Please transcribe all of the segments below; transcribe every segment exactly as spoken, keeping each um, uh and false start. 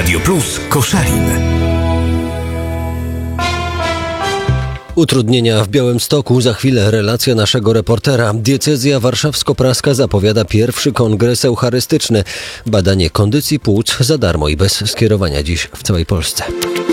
Radio Plus Koszalin. Utrudnienia w Białymstoku. Za chwilę relacja naszego reportera. Diecezja warszawsko-praska zapowiada pierwszy kongres eucharystyczny. Badanie kondycji płuc za darmo i bez skierowania dziś w całej Polsce.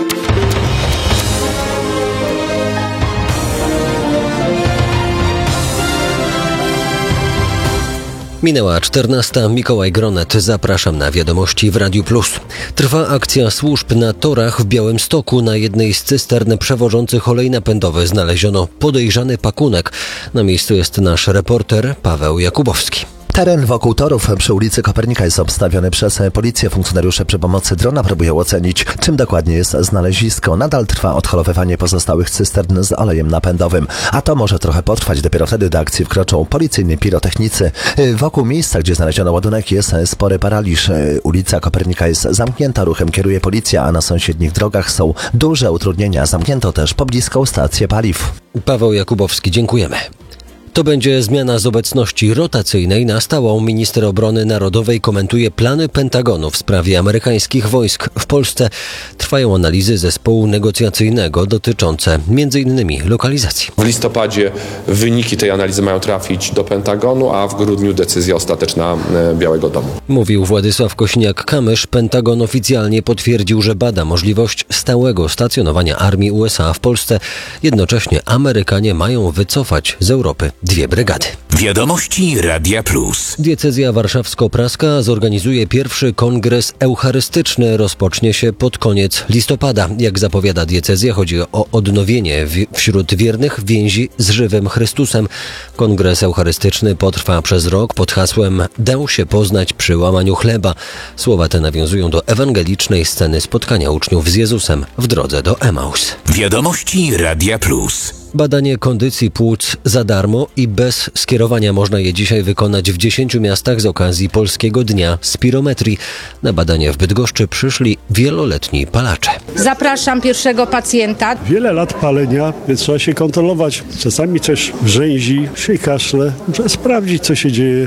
Minęła czternasta. Mikołaj Gronet. Zapraszam na wiadomości w Radiu Plus. Trwa akcja służb na torach w Białymstoku. Na jednej z cystern przewożących olej napędowy znaleziono podejrzany pakunek. Na miejscu jest nasz reporter Paweł Jakubowski. Teren wokół torów przy ulicy Kopernika jest obstawiony przez policję. Funkcjonariusze przy pomocy drona próbują ocenić, czym dokładnie jest znalezisko. Nadal trwa odholowywanie pozostałych cystern z olejem napędowym, a to może trochę potrwać. Dopiero wtedy do akcji wkroczą policyjni pirotechnicy. Wokół miejsca, gdzie znaleziono ładunek, jest spory paraliż. Ulica Kopernika jest zamknięta, ruchem kieruje policja, a na sąsiednich drogach są duże utrudnienia. Zamknięto też pobliską stację paliw. Paweł Jakubowski, dziękujemy. To będzie zmiana z obecności rotacyjnej na stałą. Minister Obrony Narodowej komentuje plany Pentagonu w sprawie amerykańskich wojsk w Polsce. Trwają analizy zespołu negocjacyjnego dotyczące między innymi lokalizacji. W listopadzie wyniki tej analizy mają trafić do Pentagonu, a w grudniu decyzja ostateczna Białego Domu. Mówił Władysław Kośniak-Kamysz. Pentagon oficjalnie potwierdził, że bada możliwość stałego stacjonowania armii U S A w Polsce. Jednocześnie Amerykanie mają wycofać z Europy dwie brygady. Wiadomości Radia Plus. Diecezja warszawsko-praska zorganizuje pierwszy kongres eucharystyczny. Rozpocznie się pod koniec listopada. Jak zapowiada diecezja, chodzi o odnowienie w- wśród wiernych więzi z żywym Chrystusem. Kongres eucharystyczny potrwa przez rok pod hasłem „Dał się poznać przy łamaniu chleba”. Słowa te nawiązują do ewangelicznej sceny spotkania uczniów z Jezusem w drodze do Emaus. Wiadomości Radia Plus. Badanie kondycji płuc za darmo i bez skierowania. Można je dzisiaj wykonać w dziesięciu miastach z okazji Polskiego Dnia Spirometrii. Na badanie w Bydgoszczy przyszli wieloletni palacze. Zapraszam pierwszego pacjenta. Wiele lat palenia, więc trzeba się kontrolować. Czasami coś wrzęzi, się kaszle. Trzeba sprawdzić, co się dzieje.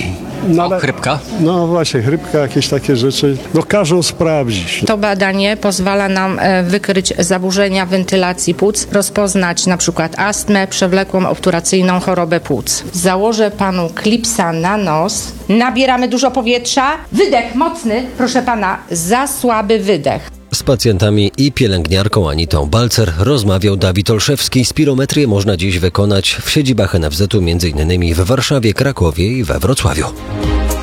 No, ale, chrypka? No właśnie, chrypka, jakieś takie rzeczy. No każą sprawdzić. To badanie pozwala nam e, wykryć zaburzenia wentylacji płuc, rozpoznać na przykład astmę, przewlekłą obturacyjną chorobę płuc. Założę panu klipsa na nos. Nabieramy dużo powietrza. Wydech mocny, proszę pana, za słaby wydech. Z pacjentami i pielęgniarką Anitą Balcer rozmawiał Dawid Olszewski. Spirometrię można dziś wykonać w siedzibach N F Z-u, między innymi w Warszawie, Krakowie i we Wrocławiu.